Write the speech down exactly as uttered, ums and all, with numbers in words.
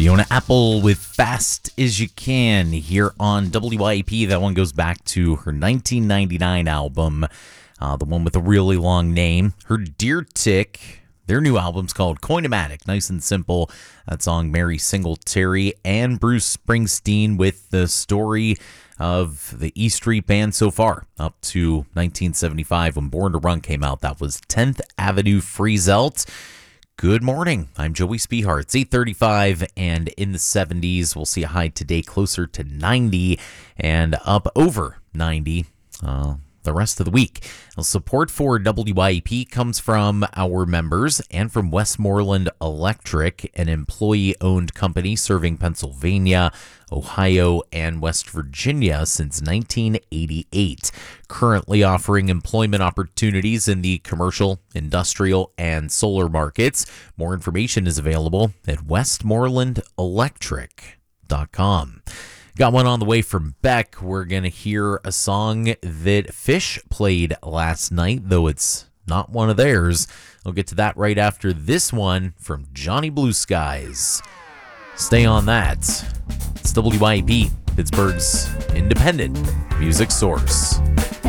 Fiona Apple with Fast As You Can here on W Y A P. That one goes back to her nineteen ninety-nine album, uh, the one with a really long name. Her Deer Tick, their new album's called Coinomatic. Nice and simple. That song, Mary Singletary and Bruce Springsteen with the story of the E Street Band so far, up to nineteen seventy-five when Born to Run came out. That was tenth Avenue Freezelt. Good morning. I'm Joey Spehar. It's eight thirty-five and in the seventies. We'll see a high today closer to ninety and up over ninety uh, the rest of the week. Well, support for W Y A P comes from our members and from Westmoreland Electric, an employee-owned company serving Pennsylvania, Ohio, and West Virginia since nineteen eighty-eight. Currently offering employment opportunities in the commercial, industrial, and solar markets. More information is available at westmoreland electric dot com. Got one on the way from Beck. We're going to hear a song that Fish played last night, though it's not one of theirs. We'll get to that right after this one from Johnny Blue Skies. Stay on that. It's W Y A P, Pittsburgh's independent music source.